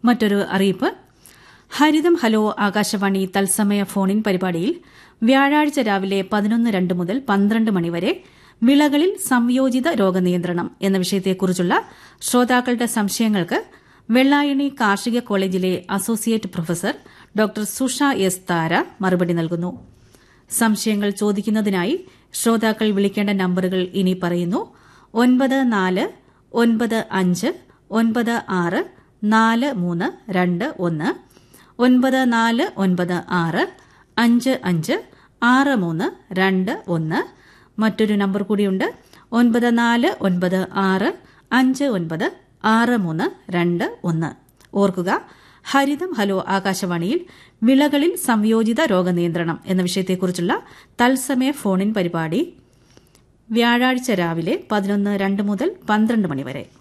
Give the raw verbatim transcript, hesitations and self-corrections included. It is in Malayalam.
മറ്റൊരു അറിയിപ്പ്. ഹരിതം ഹലോ ആകാശവാണി തത്സമയ ഫോണിൻ പരിപാടിയിൽ വ്യാഴാഴ്ച രാവിലെ പതിനൊന്ന് രണ്ട് മുതൽ പന്ത്രണ്ട് മണിവരെ വിളകളിൽ സംയോജിത രോഗനിയന്ത്രണം എന്ന വിഷയത്തെക്കുറിച്ചുള്ള ശ്രോതാക്കളുടെ സംശയങ്ങൾക്ക് വെള്ളായണി കാർഷിക കോളേജിലെ അസോസിയേറ്റ് പ്രൊഫസർ ഡോക്ടർ സുഷ എസ് താര മറുപടി നൽകുന്നു. സംശയങ്ങൾ ചോദിക്കുന്നതിനായി ശ്രോതാക്കൾ വിളിക്കേണ്ട നമ്പറുകൾ ഇനി പറയുന്നു. ഒൻപത് നാല് ഒൻപത് അഞ്ച് ഒൻപത് ആറ് നാല് മൂന്ന് രണ്ട് ഒന്ന്, ഒൻപത് നാല് ഒൻപത് ആറ് അഞ്ച് അഞ്ച് ആറ് മൂന്ന് രണ്ട് ഒന്ന്. മറ്റൊരു നമ്പർ കൂടിയുണ്ട്. ഒൻപത് നാല് ഒൻപത് ആറ് അഞ്ച് ഒൻപത് ആറ് മൂന്ന് രണ്ട് ഒന്ന്. ഓർക്കുക, ഹരിതം ഹലോ ആകാശവാണിയിൽ വിളകളിൽ സംയോജിത രോഗനിയന്ത്രണം എന്ന വിഷയത്തെക്കുറിച്ചുള്ള തത്സമയ ഫോണിൻ പരിപാടി വ്യാഴാഴ്ച രാവിലെ പതിനൊന്ന് രണ്ട് മുതൽ പന്ത്രണ്ട് മണിവരെ.